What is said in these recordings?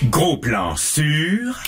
Gros plan sur...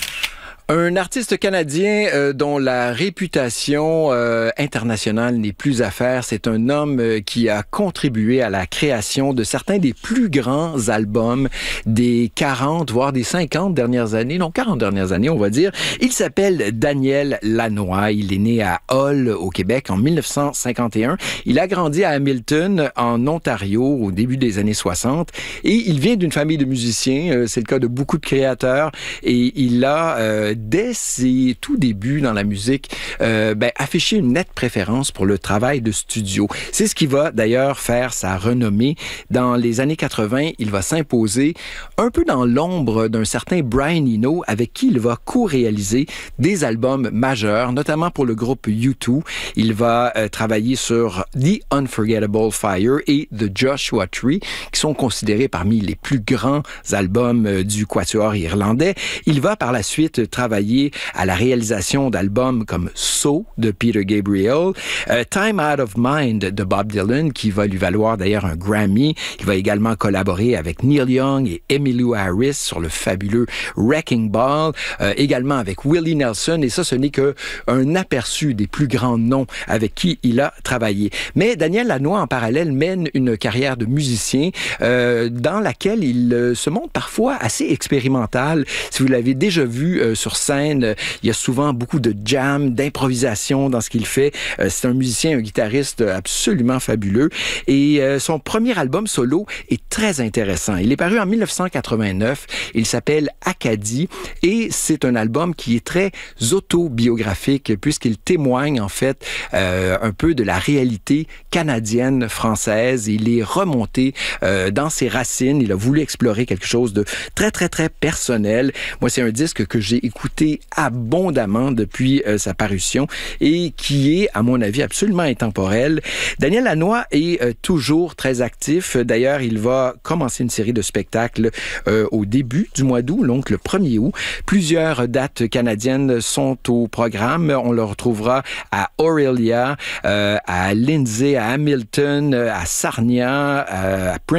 Un artiste canadien dont la réputation internationale n'est plus à faire. C'est un homme qui a contribué à la création de certains des plus grands albums des 40, voire des 50 dernières années. Non, 40 dernières années, on va dire. Il s'appelle Daniel Lanois. Il est né à Hull, au Québec, en 1951. Il a grandi à Hamilton, en Ontario, au début des années 60. Et il vient d'une famille de musiciens. C'est le cas de beaucoup de créateurs. Et il a... dès ses tout débuts dans la musique, affiché une nette préférence pour le travail de studio. C'est ce qui va d'ailleurs faire sa renommée. Dans les années 80, il va s'imposer un peu dans l'ombre d'un certain Brian Eno, avec qui il va co-réaliser des albums majeurs, notamment pour le groupe U2. Il va travailler sur The Unforgettable Fire et The Joshua Tree, qui sont considérés parmi les plus grands albums du quatuor irlandais. Il va par la suite travailler à la réalisation d'albums comme So de Peter Gabriel, Time Out of Mind de Bob Dylan, qui va lui valoir d'ailleurs un Grammy. Il va également collaborer avec Neil Young et Emmylou Harris sur le fabuleux Wrecking Ball, également avec Willie Nelson, et ça, ce n'est qu'un aperçu des plus grands noms avec qui il a travaillé. Mais Daniel Lanois, en parallèle, mène une carrière de musicien dans laquelle il se montre parfois assez expérimental. Si vous l'avez déjà vu sur scène, il y a souvent beaucoup de jam, d'improvisation dans ce qu'il fait. C'est un musicien, un guitariste absolument fabuleux. Et son premier album solo est très intéressant. Il est paru en 1989. Il s'appelle Acadie et c'est un album qui est très autobiographique puisqu'il témoigne en fait un peu de la réalité canadienne, française. Il est remonté dans ses racines. Il a voulu explorer quelque chose de très, très, très personnel. Moi, c'est un disque que j'ai écouté abondamment depuis sa parution et qui est, à mon avis, absolument intemporel. Daniel Lanois est toujours très actif. D'ailleurs, il va commencer une série de spectacles au début du mois d'août, donc le 1er août. Plusieurs dates canadiennes sont au programme. On le retrouvera à Orillia, à Lindsay, à Hamilton, à Sarnia, à